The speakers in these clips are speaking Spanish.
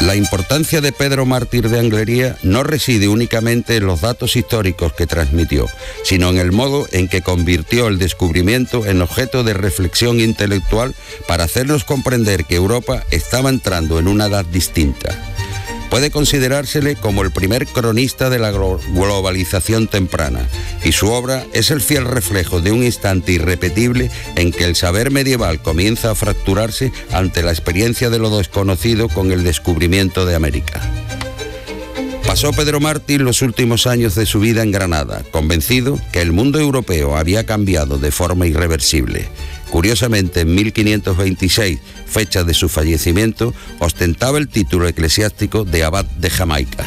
La importancia de Pedro Mártir de Anglería no reside únicamente en los datos históricos que transmitió, sino en el modo en que convirtió el descubrimiento en objeto de reflexión intelectual para hacernos comprender que Europa estaba entrando en una edad distinta. Puede considerársele como el primer cronista de la globalización temprana, y su obra es el fiel reflejo de un instante irrepetible en que el saber medieval comienza a fracturarse ante la experiencia de lo desconocido con el descubrimiento de América. Pasó Pedro Mártir los últimos años de su vida en Granada, convencido que el mundo europeo había cambiado de forma irreversible. Curiosamente, en 1526, fecha de su fallecimiento, ostentaba el título eclesiástico de abad de Jamaica.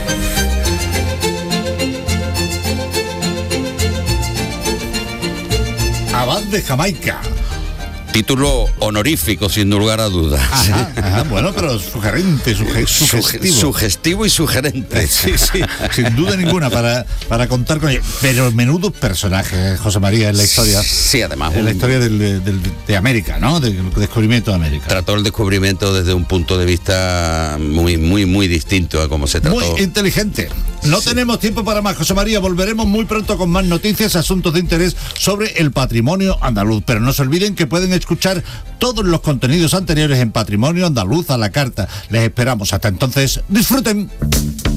Abad de Jamaica. Título honorífico, sin lugar a dudas. Ajá, bueno, pero sugerente, sugestivo. Sugestivo y sugerente. Sí, sin duda ninguna, para contar con ello. Pero menudos personajes, José María, en la historia. Sí, además. En la historia de América, ¿no? Del descubrimiento de América. Trató el descubrimiento desde un punto de vista muy distinto a cómo se trató. Muy inteligente. No tenemos tiempo para más, José María. Volveremos muy pronto con más noticias, asuntos de interés sobre el patrimonio andaluz. Pero no se olviden que pueden escuchar todos los contenidos anteriores en Patrimonio Andaluz a la Carta. Les esperamos. Hasta entonces, disfruten.